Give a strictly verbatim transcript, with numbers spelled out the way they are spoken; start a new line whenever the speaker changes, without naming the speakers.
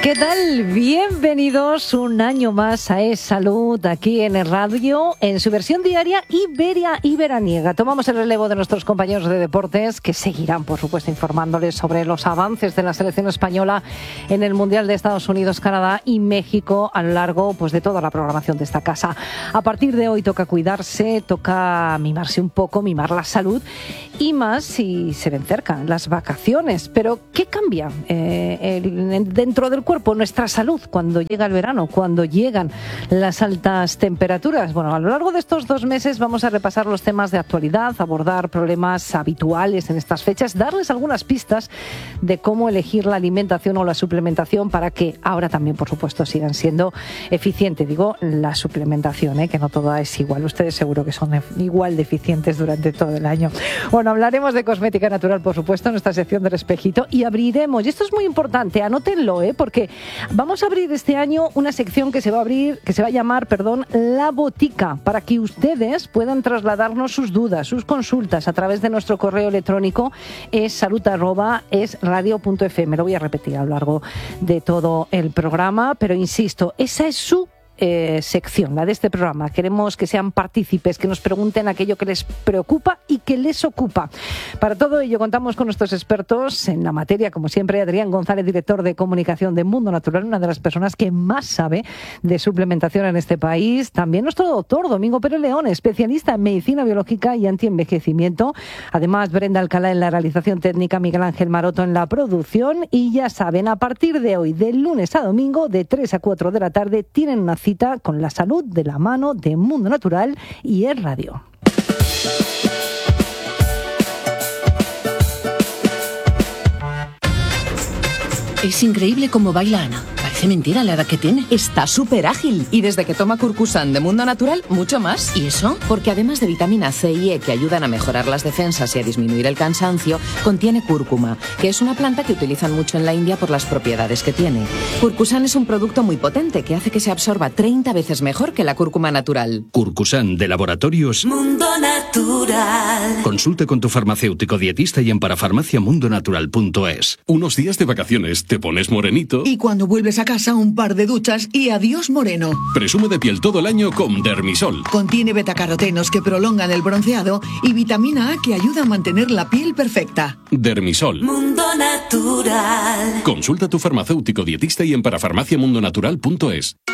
¿Qué tal? Bienvenidos un año más a Es Salud aquí en el radio, en su versión diaria Iberia y veraniega. Tomamos el relevo de nuestros compañeros de deportes que seguirán, por supuesto, informándoles sobre los avances de la selección española en el Mundial de Estados Unidos, Canadá y México a lo largo pues, de toda la programación de esta casa. A partir de hoy toca cuidarse, toca mimarse un poco, mimar la salud y más si se ven cerca las vacaciones. Pero ¿qué cambia eh, el, dentro del cuerpo? Cuerpo, nuestra salud, cuando llega el verano, cuando llegan las altas temperaturas? Bueno, a lo largo de estos dos meses vamos a repasar los temas de actualidad, abordar problemas habituales en estas fechas, darles algunas pistas de cómo elegir la alimentación o la suplementación para que ahora también, por supuesto, sigan siendo eficientes. Digo, la suplementación, ¿eh? Que no toda es igual. Ustedes seguro que son igual de eficientes durante todo el año. Bueno, hablaremos de cosmética natural, por supuesto, en nuestra sección del espejito y abriremos, y esto es muy importante, anótenlo, ¿eh? Porque vamos a abrir este año una sección que se va a abrir, que se va a llamar, perdón, La Botica, para que ustedes puedan trasladarnos sus dudas, sus consultas a través de nuestro correo electrónico es salud arroba es radio punto f m. Lo voy a repetir a lo largo de todo el programa, pero insisto, esa es su Eh, sección, la de este programa. Queremos que sean partícipes, que nos pregunten aquello que les preocupa y que les ocupa. Para todo ello contamos con nuestros expertos en la materia, como siempre, Adrián González, director de comunicación de Mundo Natural, una de las personas que más sabe de suplementación en este país. También nuestro doctor Domingo Pérez León, especialista en medicina biológica y antienvejecimiento. Además, Brenda Alcalá en la realización técnica, Miguel Ángel Maroto en la producción. Y ya saben, a partir de hoy, de lunes a domingo, de tres a cuatro de la tarde, tienen una cita con la salud de la mano de Mundo Natural y Es Radio.
Es increíble cómo baila Ana. Parece mentira la edad que tiene.
Está súper ágil y desde que toma Curcusan de Mundo Natural, mucho más.
¿Y eso?
Porque además de vitamina C y E que ayudan a mejorar las defensas y a disminuir el cansancio, contiene cúrcuma, que es una planta que utilizan mucho en la India por las propiedades que tiene. Curcusan es un producto muy potente que hace que se absorba treinta veces mejor que la cúrcuma natural.
Curcusan de Laboratorios
Mundo Natural.
Consulte con tu farmacéutico dietista y en parafarmacia mundo natural punto es.
Unos días de vacaciones, te pones morenito.
Y cuando vuelves a casa, un par de duchas y adiós moreno.
Presume de piel todo el año con Dermisol.
Contiene betacarotenos que prolongan el bronceado y vitamina A que ayuda a mantener la piel perfecta.
Dermisol.
Mundo Natural.
Consulta a tu farmacéutico dietista y en parafarmacia mundo natural punto es.